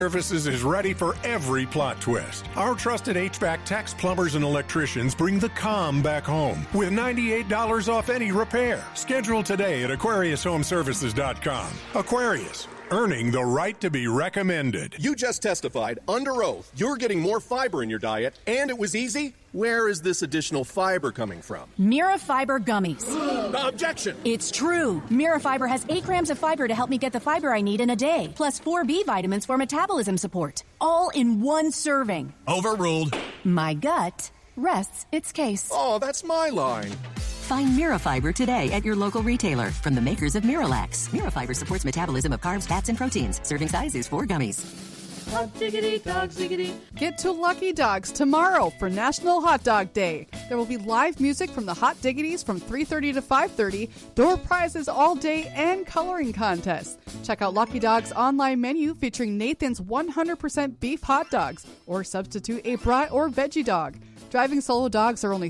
Services is ready for every plot twist. Our trusted HVAC techs, plumbers, and electricians bring the calm back home with $98 off any repair. Schedule today at AquariusHomeservices.com. Aquarius, earning the right to be recommended. You just testified under oath you're getting more fiber in your diet, and it was easy? Where is this additional fiber coming from? Mirafiber gummies. Objection! It's true. Mirafiber has 8 grams of fiber to help me get the fiber I need in a day, plus 4 B vitamins for metabolism support. All in one serving. Overruled. My gut rests its case. Oh, that's my line. Find Mirafiber today at your local retailer from the makers of Miralax. Mirafiber supports metabolism of carbs, fats, and proteins. Serving size is 4 gummies. Hot diggity dog ziggity. Get to Lucky Dogs tomorrow for National Hot Dog Day. There will be live music from the Hot Diggities from 3:30 to 5:30, door prizes all day, and coloring contests. Check out Lucky Dogs' online menu featuring Nathan's 100% beef hot dogs, or substitute a brat or veggie dog. Driving solo dogs are only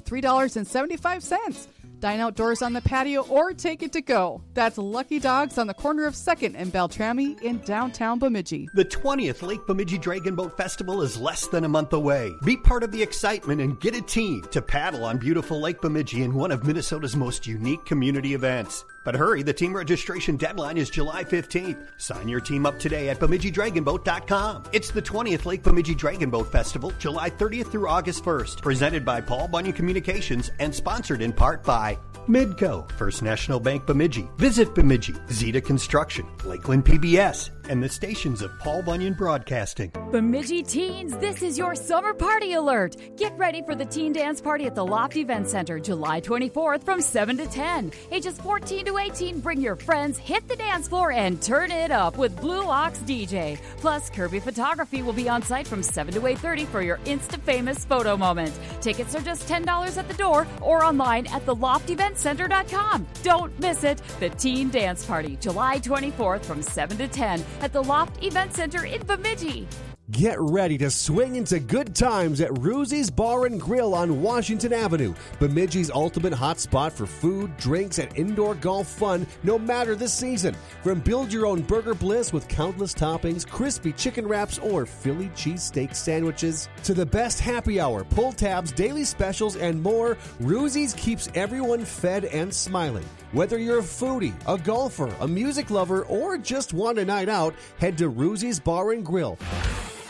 $3.75. Dine outdoors on the patio or take it to go. That's Lucky Dogs on the corner of 2nd and Beltrami in downtown Bemidji. The 20th Lake Bemidji Dragon Boat Festival is less than a month away. Be part of the excitement and get a team to paddle on beautiful Lake Bemidji in one of Minnesota's most unique community events. But hurry, the team registration deadline is July 15th. Sign your team up today at BemidjiDragonBoat.com. It's the 20th Lake Bemidji Dragon Boat Festival, July 30th through August 1st. Presented by Paul Bunyan Communications and sponsored in part by Midco, First National Bank Bemidji, Visit Bemidji, Zeta Construction, Lakeland PBS, and the stations of Paul Bunyan Broadcasting. Bemidji teens, this is your summer party alert. Get ready for the Teen Dance Party at the Loft Event Center, July 24th from 7 to 10. Ages 14 to 18, bring your friends, hit the dance floor, and turn it up with Blue Ox DJ. Plus, Kirby Photography will be on site from 7 to 8:30 for your Insta-famous photo moment. Tickets are just $10 at the door or online at thelofteventcenter.com. Don't miss it. The Teen Dance Party, July 24th from 7 to 10 at the Loft Event Center in Bemidji. Get ready to swing into good times at Ruzzi's Bar and Grill on Washington Avenue, Bemidji's ultimate hotspot for food, drinks, and indoor golf fun no matter the season. From build your own burger bliss with countless toppings, crispy chicken wraps, or Philly cheesesteak sandwiches, to the best happy hour, pull tabs, daily specials, and more, Ruzzi's keeps everyone fed and smiling. Whether you're a foodie, a golfer, a music lover, or just want a night out, head to Ruzzi's Bar and Grill.